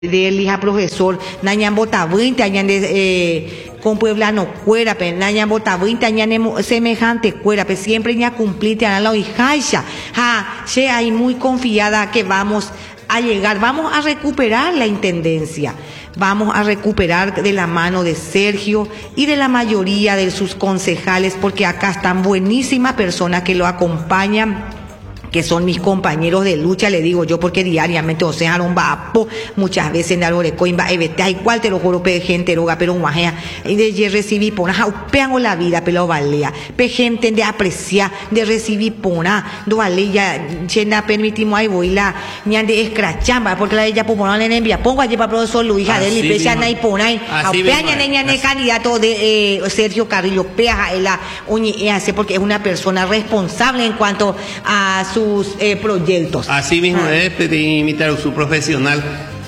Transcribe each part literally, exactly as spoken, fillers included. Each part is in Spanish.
de elija profesor nañan bota veinte años de eh, con pueblano cuera pero nañan bota veinte años semejante cuera pero siempre ya cumplite a la hija ja che ahí muy confiada que vamos a llegar, vamos a recuperar la intendencia, vamos a recuperar de la mano de Sergio y de la mayoría de sus concejales, porque acá están buenísimas personas que lo acompañan, que son mis compañeros de lucha, le digo yo, porque diariamente, o sea, un vapo, muchas veces en Alborecoimba, evete, igual te lo juro, pe gente roga, pero un guajea, y de recibir pona, jaupean la vida, pero valea, pe gente de apreciar, de recibir pona, do valea, chena permitimos ahí voy la, ñan de escrachamba, porque la ella popona le envía, pongo allí para profesor Luis, de li, pe ya nay pona, jaupean ñan ñan de candidato de eh, Sergio Carrillo, peja, la, oñi, hace, porque es una persona responsable en cuanto a su sus eh, proyectos. Así mismo ah. es, imitar su profesional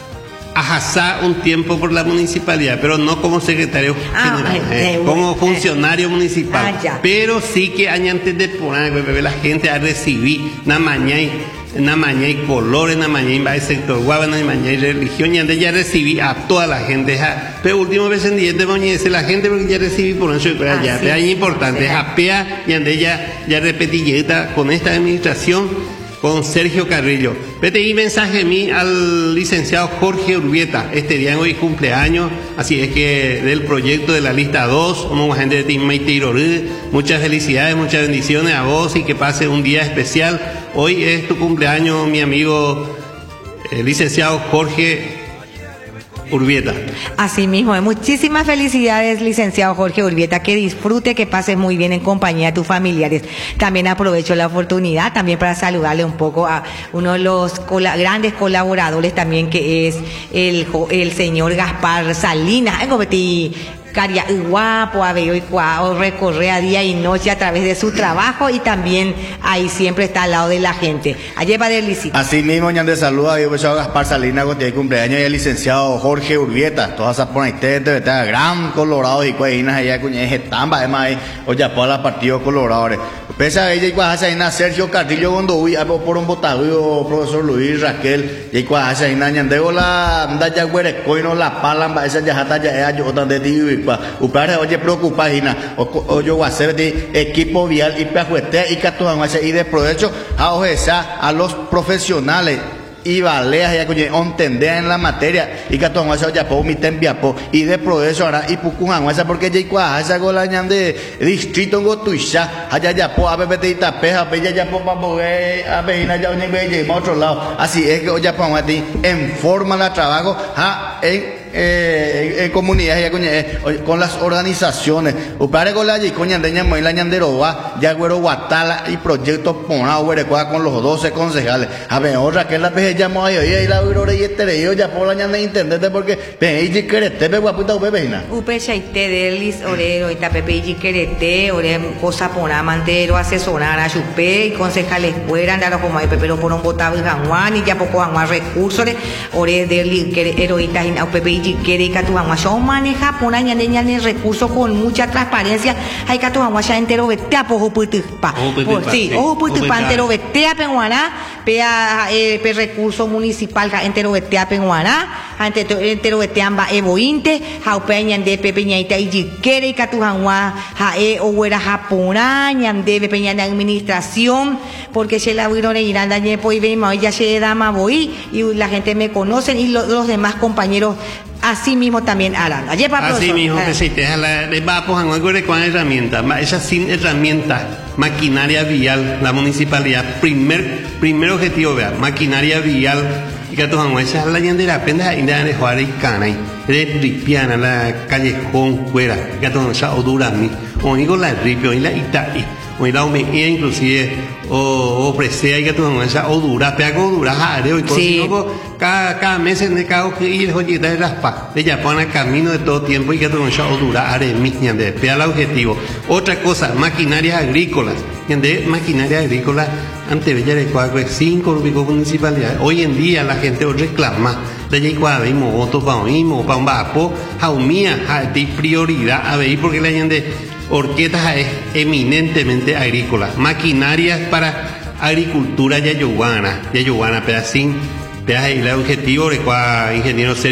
ajazá un tiempo por la municipalidad, pero no como secretario ah, general, eh, eh, como eh, funcionario eh. municipal. Ah, pero sí que antes de poner la gente a recibir na mañana na mañana y colores, na mañana y sector guava, na mañana y religión, y antes ya recibí a toda la gente. Ja, pero último vez en diez de mañana la gente porque ya recibí por eso y allá. Pero es importante, japea y antes ya, ya repetí con esta administración. Con Sergio Carrillo. Pedí mensaje a mí al licenciado Jorge Urbieta. Este día hoy cumpleaños, así es que del proyecto de la lista dos, somos gente de Team Maite. Muchas felicidades, muchas bendiciones a vos y que pase un día especial. Hoy es tu cumpleaños, mi amigo el licenciado Jorge Urbieta. Así mismo, muchísimas felicidades, licenciado Jorge Urbieta, que disfrute, que pases muy bien en compañía de tus familiares. También aprovecho la oportunidad también para saludarle un poco a uno de los cola grandes colaboradores también, que es el, el señor Gaspar Salinas. Caria guapo, a ver, o recorre a día y noche a través de su trabajo y también ahí siempre está al lado de la gente. Allí va del licito. Así mismo, ñan de saluda, yo soy Gaspar Salinas, con el cumpleaños, y el licenciado Jorge Urbieta, todas esas ponaites, de verdad, gran colorado y cuejinas allá, cuñeje, tamba, además, o ya por la partido coloradores. Pese a ella, y cuaja ahí na Sergio Carrillo, cuando huí, por un botadillo, profesor Luis Raquel, y cuaja ahí na ñandego la, anda ya güerecoino, la palamba, esa ya jata ya es yo, donde digo, upare oye preocupa hina o yo voy a hacer de equipo vial y pejuete y catuan y de provecho a ojesa a los profesionales y baleas ya que entender en la materia y catuan ya po mi tembiapo y de provecho ahora y pucuan esa porque ya igual esa gola de distrito gotuisha allá ya po a bebete y tapeja bella ya po vamos a vejina ya un belle otro lado así es que ya pongo a ti en forma de trabajo ja en Eh, en, en comunidades ya coña, eh, con las organizaciones upare con la coña andeña muy la ñanderoa ya güero guatala y proyectos pona güerecoa con los doce concejales a ver otra que la vez llamó ahí y la urore y este yo ya por la ñande intendente porque pe y querete be guaputa ube veina upe chaite delis orero y tapepe y querete ore cosa pona mantero asesorar a chupe y concejales fueran dar como hay pero por un botado Juan y ya poco más recursos ore delis heroítas y pepe y quiere que tu aguayo maneja por año de año recursos con mucha transparencia hay que tu aguayo entero vete a poco putispa sí ojo putispa entero vete a penguana pea pe recurso municipal entero vete a penguana entero vete amba evointe jaupeña de pepeñaita y quiere que tu agua jae o huera japonaña de peña de administración porque se la vieron en Irán dañe pues vemos ya se dama voy y la gente me conoce y los, los demás compañeros así mismo también harán. Ayer para así mismo, que se te va a poner algo de cuál herramienta, esa sin herramientas, maquinaria vial, la municipalidad, primer primer objetivo, vea, maquinaria vial, y que todos esa es la ñandera, apenas ahí de jugar y cana, de ripiana, la callejón, fuera, que todos esa odura mi, o digo la ripio y la itaí. Hoy la humedad inclusive o ofrecer hay que tomar esa odura, pega odura, jareo y cosas. Cada cada mes en el caso que ir joyita de raspa, de Japón al camino de todo tiempo y que tomar esa odura, aremia, de pega el objetivo. Otra cosa, maquinarias agrícolas, de maquinaria agrícola ante Bella de Cuadro cinco rubicos municipalidades. Hoy en día la gente reclama de allí cuadro y motos para mismo para un vapo, jaumía, de prioridad a ver porque la gente orquestas es eminentemente agrícola, maquinarias para agricultura yayuana, yayuana, pedacín Veas el objetivo de cuál ingeniero